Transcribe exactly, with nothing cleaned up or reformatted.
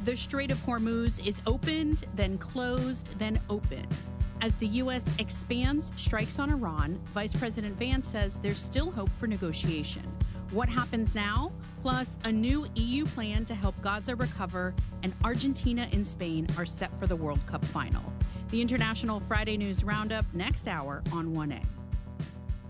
The Strait of Hormuz is opened, then closed, then open. As the U S expands strikes on Iran, Vice President Vance says there's still hope for negotiation. What happens now? Plus, a new E U plan to help Gaza recover, and Argentina and Spain are set for the World Cup final. The International Friday News Roundup next hour on one A.